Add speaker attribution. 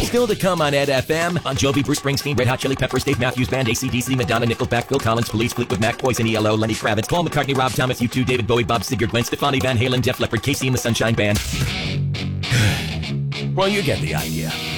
Speaker 1: Still to come on Ed FM. Bon Jovi, Bruce Springsteen, Red Hot Chili Peppers, Dave Matthews Band, AC/DC, Madonna, Nickelback, Phil Collins, Police, Fleetwood Mac, Poison, ELO, Lenny Kravitz, Paul McCartney, Rob Thomas, U2, David Bowie, Bob Seger, Gwen Stefani, Van Halen, Def Leppard, KC and the Sunshine Band. Well, you get the idea.